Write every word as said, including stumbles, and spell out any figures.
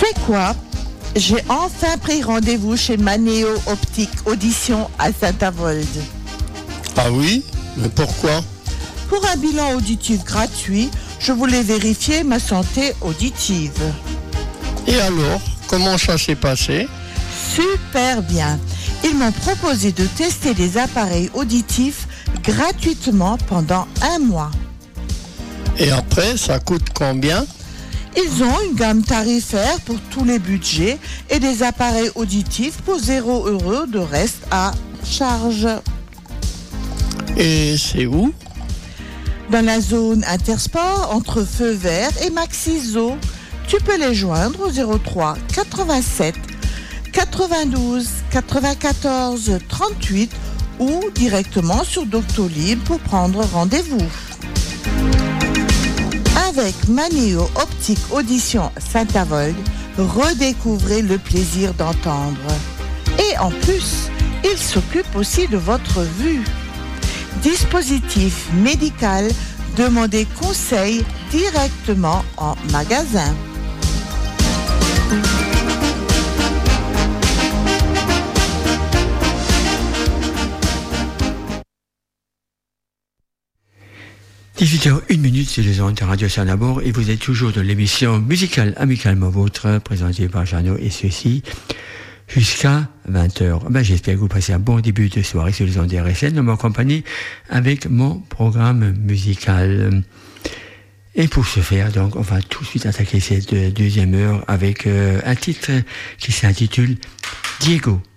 C'est quoi? J'ai enfin pris rendez-vous chez Manéo Optique Audition à Saint-Avold. Ah oui? Mais pourquoi? Pour un bilan auditif gratuit, je voulais vérifier ma santé auditive. Et alors, comment ça s'est passé? Super bien. Ils m'ont proposé de tester des appareils auditifs gratuitement pendant un mois. Et après, ça coûte combien? Ils ont une gamme tarifaire pour tous les budgets et des appareils auditifs pour zéro euro de reste à charge. Et c'est où? Dans la zone Intersport entre Feu Vert et Maxiso. Tu peux les joindre au zéro trois quatre-vingt-sept quatre-vingt-douze quatre-vingt-quatorze trente-huit ou directement sur Doctolib pour prendre rendez-vous. Avec Manéo Optique Audition Saint-Avold, redécouvrez le plaisir d'entendre. Et en plus, il s'occupe aussi de votre vue. Dispositif médical, demandez conseil directement en magasin. dix-huit heures une minute sur les ondes de Radio Sanabor et vous êtes toujours dans l'émission musicale amicalement vôtre présentée par Jeannot et ceci jusqu'à vingt heures. Ben, j'espère que vous passez un bon début de soirée sur les ondes de R S N en m'accompagnant avec mon programme musical. Et pour ce faire, donc, on va tout de suite attaquer cette deuxième heure avec euh, un titre qui s'intitule Diego.